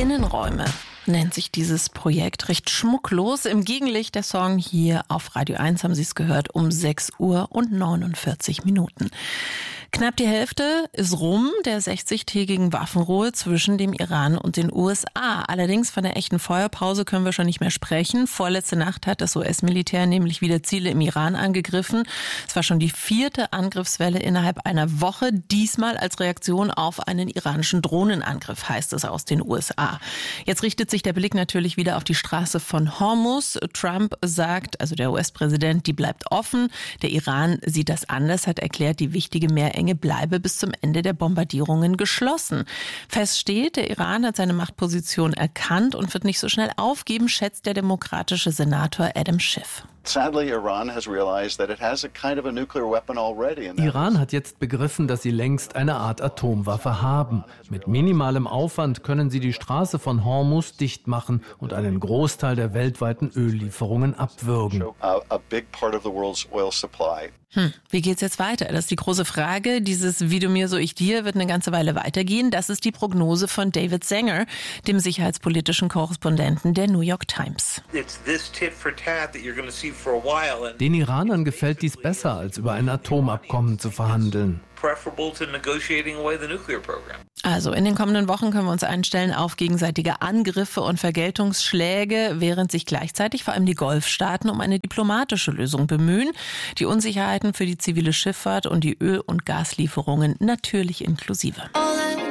Innenräume nennt sich dieses Projekt, recht schmucklos. Im Gegenlicht der Song hier auf Radio 1, haben Sie es gehört, um 6 Uhr und 49 Minuten. Knapp die Hälfte ist rum der 60-tägigen Waffenruhe zwischen dem Iran und den USA. Allerdings von der echten Feuerpause können wir schon nicht mehr sprechen. Vorletzte Nacht hat das US-Militär nämlich wieder Ziele im Iran angegriffen. Es war schon die 4. Angriffswelle innerhalb einer Woche, diesmal als Reaktion auf einen iranischen Drohnenangriff, heißt es aus den USA. Jetzt richtet sich der Blick natürlich wieder auf die Straße von Hormuz. Trump sagt, also der US-Präsident, die bleibt offen. Der Iran sieht das anders, hat erklärt, die wichtige Meerenge bleibe bis zum Ende der Bombardierungen geschlossen. Fest steht, der Iran hat seine Machtposition erkannt und wird nicht so schnell aufgeben, schätzt der demokratische Senator Adam Schiff. Iran hat jetzt begriffen, dass sie längst eine Art Atomwaffe haben. Mit minimalem Aufwand können sie die Straße von Hormuz dicht machen und einen Großteil der weltweiten Öllieferungen abwürgen. Wie geht's jetzt weiter? Das ist die große Frage. Dieses Wie du mir, so ich dir wird eine ganze Weile weitergehen. Das ist die Prognose von David Sanger, dem sicherheitspolitischen Korrespondenten der New York Times. Den Iranern gefällt dies besser, als über ein Atomabkommen zu verhandeln. Also in den kommenden Wochen können wir uns einstellen auf gegenseitige Angriffe und Vergeltungsschläge, während sich gleichzeitig vor allem die Golfstaaten um eine diplomatische Lösung bemühen. Die Unsicherheiten für die zivile Schifffahrt und die Öl- und Gaslieferungen natürlich inklusive.